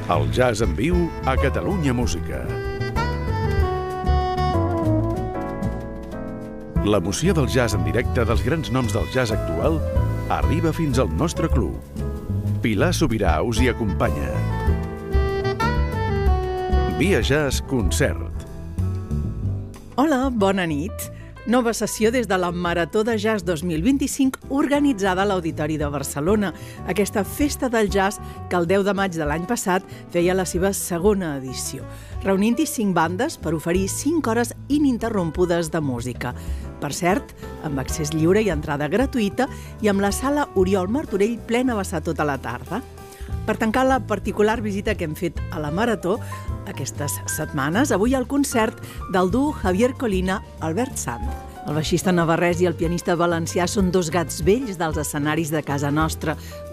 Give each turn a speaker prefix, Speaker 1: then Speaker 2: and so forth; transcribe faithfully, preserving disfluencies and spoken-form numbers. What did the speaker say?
Speaker 1: El jazz en viu a Catalunya Música. L'emoció del jazz en directe dels grans noms del jazz actual arriba fins al nostre club. Pilar Sobirà us hi acompanya. Via Jazz Concert.
Speaker 2: Hola, bona nit. Nova sessió des de la Marató de Jazz dos mil vint-i-cinc organitzada a l'Auditori de Barcelona. Aquesta festa del jazz que el deu de maig de l'any passat feia la seva segona edició, reunint-hi cinc bandes per oferir cinc hores ininterrompudes de música. Per cert, amb accés lliure i entrada gratuïta i amb la sala Oriol Martorell plena a vessar tota la tarda. Per tancar la particular visita que hem fet a la Marató aquestes setmanes, avui el concert del duo Javier Colina-Albert Sanz. El baixista navarrès i el pianista valencià són dos gats vells dels escenaris de casa nostra,